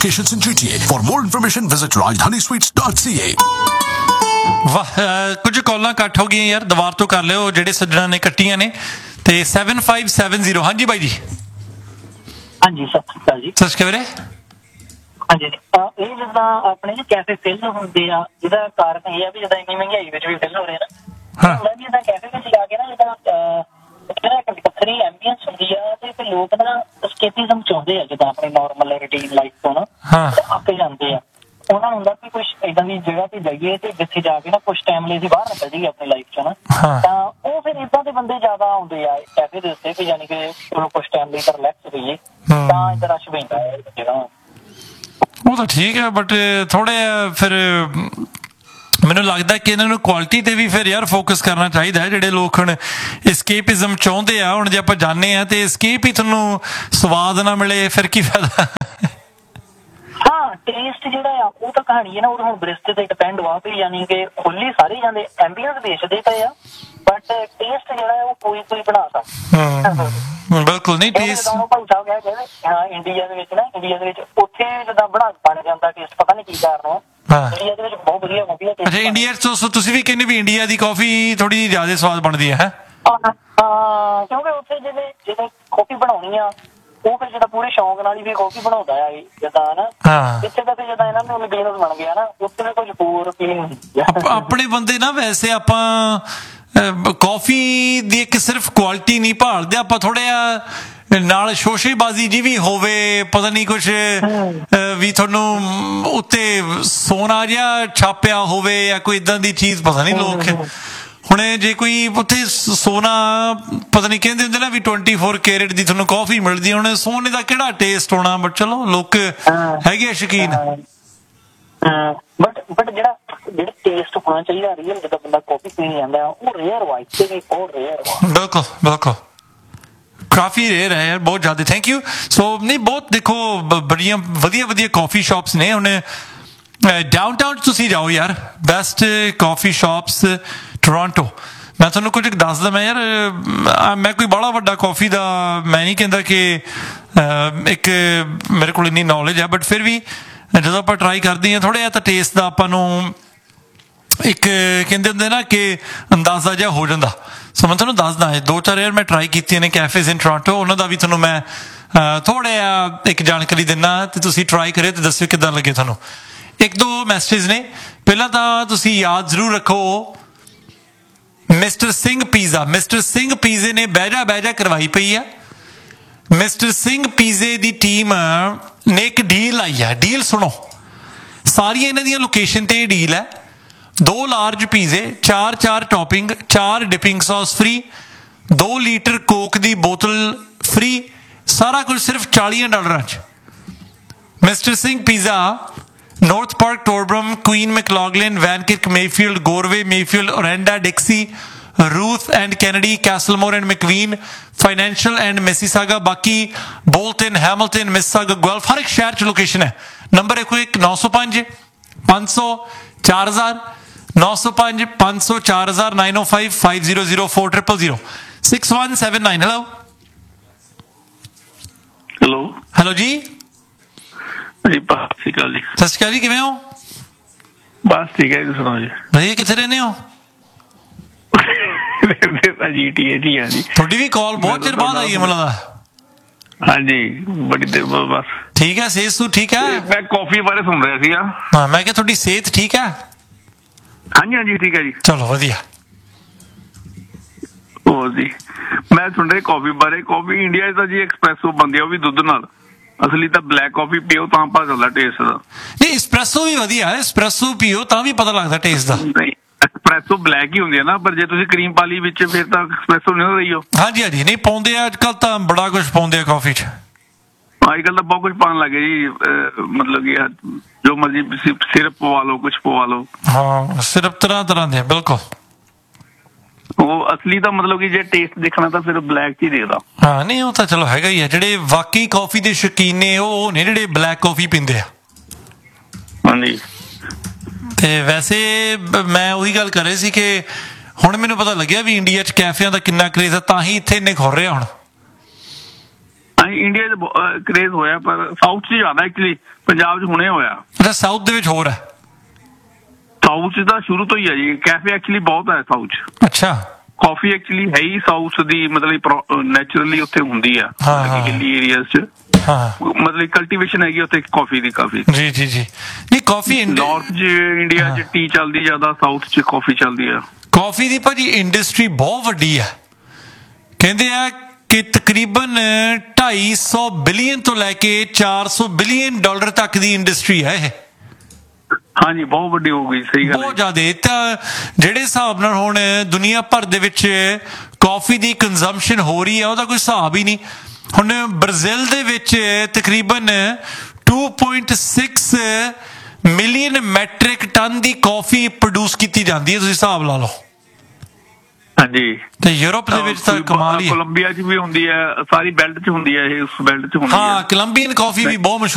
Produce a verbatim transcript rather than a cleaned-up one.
Locations in G T A. For more information, visit rajdhani sweets dot c a. ਵਾਹ, ਕੁਝ ਕਾਲਾਂ ਕੱਟ ਹੋ ਗਈਆਂ ਯਾਰ, ਦੁਬਾਰਾ ਤੋਂ ਕਰ ਲਿਓ ਜਿਹੜੇ ਸੱਜਣਾ ਨੇ ਕੱਟੀਆਂ ਨੇ। ਤੇ ਸੈਵਨ ਫਾਈਵ ਸੈਵਨ ਜ਼ੀਰੋ। ਹਾਂਜੀ ਬਾਈ ਜੀ। ਹਾਂਜੀ ਸਤਿ ਸ਼੍ਰੀ ਅਕਾਲ ਜੀ। ਸਤਿ ਸ਼੍ਰੀ ਅਕਾਲ ਵੀਰੇ। ਹਾਂਜੀ ਇਹ ਜਿੱਦਾਂ ਆਪਣੇ ਜੀ ਕੈਫੇ ਫਿਲ ਹੁੰਦੇ ਆ, ਜਿਹਦਾ ਕਾਰਨ ਇਹ ਆ ਵੀ ਜਿੱਦਾਂ ਇੰਨੀ ਮਹਿੰਗਾਈ ਵਿੱਚ ਵੀ ਫਿਲ ਹੋ ਰਹੇ ਨਾ, ਹੁੰਦਾ ਵੀ ਜਿੱਦਾਂ ਕੈਫੇ ਵਿੱਚ ਜਾ ਕੇ ਨਾ ਜਿੱਦਾਂ ਜਿਹੜਾ ਇੱਕ ਵੱਖਰੀ ਐਂਬੀਐਂਸ ਹੁੰਦੀ ਆ ਤੇ ਫਿਰ ਲੋਕ ਨਾ escapism ਚਾਹੁੰਦੇ ਆ, ਜਿੱਦਾਂ ਆਪਣੇ ਨੋਰਮਲ ਰੂਟੀਨ ਲਾਈਫ ਤੋਂ ਨਾ ਆਪੇ ਜਾਂਦੇ ਆ। ਉਹਨਾਂ ਨੂੰ ਹੁੰਦਾ ਕਿ ਕੁਛ ਏਦਾਂ ਦੀ ਜਗ੍ਹਾ ਤੇ ਜਾਈਏ ਤੇ ਜਿੱਥੇ ਜਾ ਕੇ ਨਾ ਕੁਛ ਟਾਈਮ ਲਈ ਅਸੀਂ ਬਾਹਰ ਨਿਕਲ ਜਾਈਏ ਆਪਣੀ ਲਾਈਫ ਚ ਨਾ, ਤਾਂ ਉਹ ਫਿਰ ਏਦਾਂ ਦੇ ਬੰਦੇ ਜ਼ਿਆਦਾ ਆਉਂਦੇ ਆ ਕੈਫੇ ਦੇ ਉੱਤੇ ਕਿ ਯਾਨੀ ਕਿ ਚਲੋ ਕੁਛ ਟਾਈਮ ਲਈ ਤਾਂ ਰਿਲੈਕਸ ਹੋਈਏ, ਤਾਂ ਏਦਾਂ ਰਸ਼ ਪੈਂਦਾ ਹੈ ਜਗ੍ਹਾ। ਉਹ ਤਾਂ ਠੀਕ ਹੈ, ਬਟ ਥੋੜ੍ਹਾ ਜਿਹਾ ਫਿਰ ਮੈਨੂੰ ਲੱਗਦਾ ਕਿ ਇਹਨਾਂ ਨੂੰ ਕੁਆਲਿਟੀ ਤੇ ਵੀ ਫਿਰ ਯਾਰ ਫੋਕਸ ਕਰਨਾ ਚਾਹੀਦਾ ਹੈ। ਜਿਹੜੇ ਲੋਕ ਹੁਣ escapism ਚਾਹੁੰਦੇ ਆ, ਹੁਣ ਜੇ ਆਪਾਂ ਜਾਂਦੇ ਹਾਂ ਤੇ escape ਹੀ ਤੁਹਾਨੂੰ ਸਵਾਦ ਨਾ ਮਿਲੇ ਫਿਰ ਕੀ ਫਾਇਦਾ। ਹਾਂ ਟੇਸਟ ਜਿਹੜਾ ਆ ਉਹ ਤਾਂ ਕਹਾਣੀ ਹੈ ਨਾ, ਉਹ ਹੁਣ ਬ੍ਰਿਸਤੇ ਤੇ ਡਿਪੈਂਡ ਵਾ ਵੀ ਯਾਨੀ ਕਿ ਖੁੱਲੀ ਸਾਰੇ ਜਾਂਦੇ ਐਂਬੀਐਂਸ ਵੇਚਦੇ ਪਏ ਆ, ਬਟ ਟੇਸਟ ਜਿਹੜਾ ਉਹ ਕੋਈ ਕੋਈ ਬਣਾ ਸਕਦਾ। ਬਿਲਕੁਲ ਨਹੀਂ ਟੇਸਟ ਭਾਈ ਸਾਹਿਬ ਕਹਿ ਕਹਿੰਦੇ ਹਾਂ ਇੰਡੀਆ ਦੇ ਵਿੱਚ ਨਾ, ਇੰਡੀਆ ਦੇ ਵਿੱਚ ਉੱਥੇ ਜਿੱਦਾਂ ਬਣਾ ਬਣ ਜਾਂਦਾ ਟੇਸਟ, ਪਤਾ ਨੀ ਕੀ ਕਾਰਨ ਆ, ਇੰਡੀਆ ਦੇ ਵਿੱਚ ਬਹੁਤ ਵਧੀਆ ਵਧੀਆ। ਅੱਛਾ ਇੰਡੀਆ ਚ ਤੁਸੀਂ ਵੀ ਕਹਿੰਦੇ ਵੀ ਇੰਡੀਆ ਦੀ ਕਾਫੀ ਥੋੜੀ ਜ਼ਿਆਦਾ ਸਵਾਦ ਬਣਦੀ ਹੈ? ਹਾਂ ਕਿਉਂਕਿ ਉੱਥੇ ਜਿਹੜੇ ਜਿਹੜੇ ਕਾਫੀ ਬਣਾਉਣੀ ਆ ਉਹ ਫਿਰ ਜਿੱਦਾਂ ਪੂਰੇ ਸ਼ੌਂਕ ਨਾਲ ਹੀ ਵੀ ਕਾਫੀ ਬਣਾਉਂਦਾ ਆ ਜਿੱਦਾਂ ਨਾ, ਇੱਥੇ ਤਾਂ ਜਿੱਦਾਂ ਇਹਨਾਂ ਨੂੰ ਬਿਜ਼ਨਸ ਬਣ ਗਿਆ ਨਾ, ਉੱਥੇ ਵੀ ਕੁਝ ਹੋਰ ਫੀਲਿੰਗ ਹੁੰਦੀ ਆ। ਆਪਣੇ ਬੰਦੇ ਨਾ ਵੈਸੇ ਆਪਾਂ ਕਾਫੀ ਦੀ ਇੱਕ ਸਿਰਫ ਕੁਆਲਿਟੀ ਨਹੀਂ ਭਾਲਦੇ, ਆਪਾਂ ਥੋੜਾ ਜਿਹਾ ਨਾਲ ਸ਼ੋਸ਼ੇਬਾਜ਼ੀ ਜੀ ਵੀ ਹੋਵੇ, ਪਤਾ ਨਹੀਂ ਕੁਛ ਵੀ ਤੁਹਾਨੂੰ ਉੱਤੇ ਸੋਨਾ ਜਿਹਾ ਛਾਪਿਆ ਹੋਵੇ ਜਾਂ ਕੋਈ ਏਦਾਂ ਦੀ ਚੀਜ਼, ਪਤਾ ਨਹੀਂ ਲੋਕ ਹੁਣ ਜੇ ਕੋਈ ਉੱਥੇ ਸੋਨਾ ਪਤਾ ਨਹੀਂ ਕਹਿੰਦੇ ਹੁੰਦੇ ਨਾ ਵੀ ਟਵੈਂਟੀ ਫੋਰ ਕੈਰੇਟ ਦੀ ਤੁਹਾਨੂੰ ਕਾਫੀ ਮਿਲਦੀ, ਹੁਣ ਸੋਨੇ ਦਾ ਕਿਹੜਾ ਟੇਸਟ ਹੋਣਾ, ਬਟ ਚਲੋ ਲੋਕ ਹੈਗੇ ਆ ਸ਼ੌਕੀਨ। ਬਟ ਬਟ ਜਿਹੜਾ ਜਿਹੜਾ ਟੇਸਟ ਹੋਣਾ ਚਾਹੀਦਾ ਰੀਅਲ, ਜਦੋਂ ਬੰਦਾ ਕਾਫੀ ਪੀਣ ਜਾਂਦਾ ਉਹ ਰੇਅਰ ਵਾ, ਇੱਥੇ ਵੀ ਬਹੁਤ ਰੇਅਰ ਵਾ। ਬਿਲਕੁਲ ਬਿਲਕੁਲ ਕਾਫੀ ਰੇਅਰ ਹੈ ਯਾਰ, ਬਹੁਤ ਜ਼ਿਆਦਾ। Thank you. ਸੋ ਨਹੀਂ ਬਹੁਤ ਦੇਖੋ ਬੜੀਆਂ ਵਧੀਆ ਵਧੀਆ ਕਾਫੀ ਸ਼ਾਪਸ ਨੇ। ਹੁਣ ਡਾਊਨਟਾਊਨ ਤੁਸੀਂ ਜਾਓ ਯਾਰ, ਬੈਸਟ ਕਾਫੀ ਸ਼ਾਪਸ ਟੋਰਾਂਟੋ। ਮੈਂ ਤੁਹਾਨੂੰ ਕੁਝ ਦੱਸ ਦਵਾਂ ਯਾਰ, ਮੈਂ ਕੋਈ ਬੜਾ ਵੱਡਾ ਕਾਫੀ ਦਾ ਮੈਂ ਨਹੀਂ ਕਹਿੰਦਾ ਕਿ ਇੱਕ ਮੇਰੇ ਕੋਲ ਇੰਨੀ ਨੌਲੇਜ ਹੈ, ਬਟ ਫਿਰ ਵੀ ਜਦੋਂ ਆਪਾਂ ਟਰਾਈ ਕਰਦੇ ਹਾਂ ਥੋੜ੍ਹਾ ਜਿਹਾ ਤਾਂ ਟੇਸਟ ਦਾ ਆਪਾਂ ਨੂੰ ਇੱਕ ਕਹਿੰਦੇ ਹੁੰਦੇ ਨਾ ਕਿ ਅੰਦਾਜ਼ਾ ਜਿਹਾ ਹੋ ਜਾਂਦਾ। ਸੋ ਮੈਂ ਤੁਹਾਨੂੰ ਦੱਸਦਾ, ਦੋ ਚਾਰ ਯਾਰ ਮੈਂ ਟਰਾਈ ਕੀਤੀਆਂ ਨੇ ਕੈਫੇਜ਼ ਇਨ ਟੋਰਾਂਟੋ, ਉਹਨਾਂ ਦਾ ਵੀ ਤੁਹਾਨੂੰ ਮੈਂ ਥੋੜ੍ਹਾ ਜਿਹਾ ਇੱਕ ਜਾਣਕਾਰੀ ਦਿੰਦਾ ਤੇ ਤੁਸੀਂ ਟਰਾਈ ਕਰਿਓ ਤੇ ਦੱਸਿਓ ਕਿੱਦਾਂ ਲੱਗੇ ਤੁਹਾਨੂੰ। ਇੱਕ ਦੋ ਮੈਸੇਜ ਨੇ। ਪਹਿਲਾਂ ਤਾਂ ਤੁਸੀਂ ਯਾਦ ਜ਼ਰੂਰ ਰੱਖੋ mister Singh pizza. Mister Singh ਪੀਜ਼ੇ ਨੇ ਬਹਿਜਾ ਬਹਿਜਾ ਕਰਵਾਈ ਪਈ ਆ। ਮਿਸਟਰ ਸਿੰਘ ਪੀਜ਼ੇ ਦੀ ਟੀਮ ਨੇ ਇੱਕ ਡੀਲ ਲਾਈ ਹੈ। ਡੀਲ ਸੁਣੋ, ਸਾਰੀਆਂ ਇਹਨਾਂ ਦੀਆਂ ਲੋਕੇਸ਼ਨ ਤੇ ਇਹ ਡੀਲ ਹੈ। ਦੋ ਲਾਰਜ ਪੀਜ਼ੇ, ਚਾਰ ਚਾਰ ਟੌਪਿੰਗ, ਚਾਰ ਡਿਪਿੰਗ ਸੌਸ ਫ੍ਰੀ, ਦੋ ਲੀਟਰ ਕੋਕ ਦੀ ਬੋਤਲ ਫ੍ਰੀ, ਸਾਰਾ ਕੁਝ ਸਿਰਫ ਚਾਲੀਆਂ ਡਾਲਰਾਂ 'ਚ। Mister Singh pizza, north park, ਟੋਰਬਰਮ, Queen ਮੈਕਲੌਗਲਿਨ, ਵੈਨਕਿਰਕ, Mayfield, ਗੋਰਵੇ, Mayfield, ਓਰੈਂਡਾ, ਡਿਕਸੀ, Ruth and Kennedy, ਕੈਸਲਮੋਰ and ਮੈਕਵੀਨ, financial and Mississauga, ਬਾਕੀ ਬੋਲਟਨ, ਹੈਮਿਲਟਨ, ਮਿਸੀਸਾਗਾ, ਗੁਐਲਫ, ਹਰ ਇੱਕ ਸ਼ਹਿਰ 'ਚ ਲੋਕੇਸ਼ਨ ਹੈ। ਨੰਬਰ ਇੱਕੋ ਇੱਕ ਨੌ ਸੌ ਪੰਜ ਪੰਜ ਸੌ ਚਾਰ ਹਜ਼ਾਰ ਨੌ ਸੌ ਪੰਜ ਪੰਜ ਸੌ ਚਾਰ ਹਜ਼ਾਰ ਨਾਈਨ ਓ five five zero zero four triple zero six one seven nine. Hello hello hello ਜੀ। ਜੀ ਸਤਿ ਸ਼੍ਰੀ ਅਕਾਲ ਜੀ। ਸਤਿ ਸ਼੍ਰੀ ਅਕਾਲ ਜੀ, ਕਿਵੇਂ ਹੋ? ਬਸ ਠੀਕ ਹੈ, ਤੁਸੀਂ ਸੁਣਾਓ ਜੀ? ਭਾਈ ਕਿੱਥੇ ਰਹਿੰਦੇ ਹੋ? ਜੀ ਟੀ ਏ ਜੀ। ਹਾਂ ਜੀ, ਤੁਹਾਡੀ ਵੀ ਕਾਲ ਬਹੁਤ ਚਿਰ ਬਾਅਦ ਆਈ ਹੈ ਮੈਨੂੰ ਲੱਗਦਾ। ਹਾਂਜੀ ਬੜੀ ਦੇਰ ਬਾਅਦ। ਬਸ ਠੀਕ ਹੈ, ਸਿਹਤ ਸੂ ਠੀਕ ਹੈ? ਮੈਂ ਕਾਫੀ ਬਾਰੇ ਸੁਣ ਰਿਹਾ ਸੀਗਾ। ਹਾਂ ਮੈਂ ਕਿਹਾ ਤੁਹਾਡੀ ਸਿਹਤ ਠੀਕ ਹੈ? ਹਾਂਜੀ ਹਾਂਜੀ ਠੀਕ ਹੈ ਜੀ। ਚਲੋ ਵਧੀਆ। ਹੋਰ ਜੀ ਮੈਂ ਸੁਣ ਰਿਹਾ ਕਾਫੀ ਬਾਰੇ। ਕਾਫੀ ਇੰਡੀਆ 'ਚ ਤਾਂ ਜੀ ਐਕਸਪ੍ਰੈਸੋ ਬਣਦੀ ਆ, ਉਹ ਵੀ ਦੁੱਧ ਨਾਲ। ਅਸਲੀ ਤਾਂ ਬਲੈਕ ਕਾਫੀ ਪੀਓ ਤਾਂ ਪਤਾ ਚੱਲਦਾ ਟੇਸਟ ਦਾ। ਨਹੀਂ ਐਸਪ੍ਰੈਸੋ ਵੀ ਵਧੀਆ ਹੈ, ਐਸਪ੍ਰੈਸੋ ਪੀਓ ਤਾਂ ਵੀ ਪਤਾ ਲੱਗਦਾ ਟੇਸਟ ਦਾ। ਨਹੀਂ ਐਸਪ੍ਰੈਸੋ ਬਲੈਕ ਹੀ ਹੁੰਦੀ ਹੈ ਨਾ, ਪਰ ਜੇ ਤੁਸੀਂ ਕਰੀਮ ਪਾ ਲਈ ਵਿੱਚ ਫਿਰ ਤਾਂ ਐਸਪ੍ਰੈਸੋ ਨਹੀਂ ਹੋ ਰਹੀ। ਉਹ ਹਾਂਜੀ ਹਾਂਜੀ ਨਹੀਂ ਪਾਉਂਦੇ ਆ ਅੱਜ ਕੱਲ੍ਹ ਤਾਂ ਬੜਾ ਕੁਛ ਪਾਉਂਦੇ ਆ ਕਾਫੀ 'ਚ। ਅੱਜ ਕੱਲ੍ਹ ਤਾਂ ਬਹੁਤ ਕੁਛ ਪਾਉਣ ਲੱਗੇ ਜੀ, ਮਤਲਬ ਕਿ ਜੋ ਮਰਜ਼ੀ ਸਿਰਪ ਪਵਾ ਲਓ, ਕੁਛ ਪਵਾ ਲਓ। ਹਾਂ ਸਿਰਪ ਤਰ੍ਹਾਂ ਤਰ੍ਹਾਂ ਦੇ ਬਿਲਕੁਲ। ਉਹ ਅਸਲੀ ਤਾਂ ਮਤਲਬ ਕਿ ਜੇ ਟੇਸਟ ਦੇਖਣਾ ਤਾਂ ਸਿਰਫ ਬਲੈਕ 'ਚ ਹੀ ਦੇਖਦਾ। ਹਾਂ ਨਹੀਂ ਉਹ ਤਾਂ ਚਲੋ ਹੈਗਾ ਹੀ ਆ। ਜਿਹੜੇ ਵਾਕਈ ਕਾਫੀ ਦੇ ਸ਼ੌਕੀਨ ਨੇ ਉਹ ਨੇ ਜਿਹੜੇ ਬਲੈਕ ਕਾਫੀ ਪੀਂਦੇ ਆ। ਹਾਂਜੀ ਤੇ ਵੈਸੇ ਮੈਂ ਉਹੀ ਗੱਲ ਕਰ ਰਹੀ ਸੀ ਕਿ ਹੁਣ ਮੈਨੂੰ ਪਤਾ ਲੱਗਿਆ ਵੀ ਇੰਡੀਆ 'ਚ ਕੈਫਿਆਂ ਦਾ ਕਿੰਨਾ ਕਰੇਜ਼ ਆ, ਤਾਂ ਹੀ ਇੱਥੇ ਇੰਨੇ ਖੁਰ ਰਿਹਾ ਹੁਣ। ਹਾਂਜੀ ਇੰਡੀਆ 'ਚ ਕਰੇਜ਼ ਹੋਇਆ ਪਰ ਸਾਊਥ 'ਚ ਜ਼ਿਆਦਾ ਐਕਚੁਅਲੀ ਪੰਜਾਬ 'ਚ ਹੁਣੇ ਹੋਇਆ ਅੱਛਾ ਸਾਊਥ ਦੇ ਵਿੱਚ ਹੋਰ ਹੈ ਸਾਊਥ 'ਚ ਤਾਂ ਸ਼ੁਰੂ ਤੋਂ ਹੀ ਹੈ ਜੀ ਕੈਫੇ ਐਕਚੁਅਲੀ ਬਹੁਤ ਹੈ ਸਾਊਥ 'ਚ ਅੱਛਾ ਕਾਫੀ ਐਕਚੁਅਲੀ ਹੈ ਹੀ ਸਾਊਥ ਦੀ ਮਤਲਬ ਨੈਚੁਰਲੀ ਉੱਥੇ ਹੁੰਦੀ ਆ ਹਿੱਲੀ ਏਰੀਆਜ਼ 'ਚ ਹਾਂ ਮਤਲਬ ਕਲਟੀਵੇਸ਼ਨ ਹੈਗੀ ਉੱਥੇ ਕਾਫੀ ਦੀ ਕਾਫੀ ਜੀ ਜੀ ਜੀ ਨਹੀਂ ਕਾਫੀ ਨਾਰਥ 'ਚ ਇੰਡੀਆ 'ਚ ਟੀ ਚੱਲਦੀ ਜ਼ਿਆਦਾ ਸਾਊਥ 'ਚ ਕਾਫੀ ਚੱਲਦੀ ਆ ਕਾਫੀ ਦੀ ਭਾਜੀ ਇੰਡਸਟਰੀ ਬਹੁਤ ਵੱਡੀ ਆ ਕਹਿੰਦੇ ਆ ਕਿ ਤਕਰੀਬਨ ਢਾਈ ਸੌ ਬਿਲੀਅਨ ਤੋਂ ਲੈ ਕੇ ਚਾਰ ਸੌ ਬਿਲੀਅਨ ਡਾਲਰ ਤੱਕ ਦੀ ਇੰਡਸਟਰੀ ਹੈ ਇਹ ਹਾਂਜੀ ਬਹੁਤ ਵੱਡੀ ਹੋ ਗਈ ਸਹੀ ਗੱਲ ਬਹੁਤ ਜ਼ਿਆਦਾ ਤਾਂ ਜਿਹੜੇ ਹਿਸਾਬ ਨਾਲ ਹੁਣ ਦੁਨੀਆ ਭਰ ਦੇ ਵਿੱਚ ਕਾਫੀ ਦੀ ਕੰਜ਼ੰਪਸ਼ਨ ਹੋ ਰਹੀ ਹੈ ਉਹਦਾ ਕੋਈ ਹਿਸਾਬ ਹੀ ਨਹੀਂ ਹੁਣ ਬ੍ਰਾਜ਼ੀਲ ਦੇ ਵਿੱਚ ਤਕਰੀਬਨ to point six million matric ton the coffee produce ਕੀਤੀ ਜਾਂਦੀ ਹੈ ਤੁਸੀਂ ਹਿਸਾਬ ਲਾ ਲਓ ਹਾਂਜੀ ਤੇ ਯੂਰਪ ਦੇ ਵਿੱਚ ਤਾਂ ਕਮਾਲ ਹੀ ਕੋਲੰਬੀਆ 'ਚ ਵੀ ਹੁੰਦੀ ਹੈ ਸਾਰੀ ਬੈਲਟ 'ਚ ਹੁੰਦੀ ਹੈ ਇਹ ਉਸ ਬੈਲਟ 'ਚ ਹੁੰਦੀ ਹੈ ਹਾਂ ਕੋਲੰਬੀਅਨ ਕਾਫੀ ਵੀ ਬਹੁਤ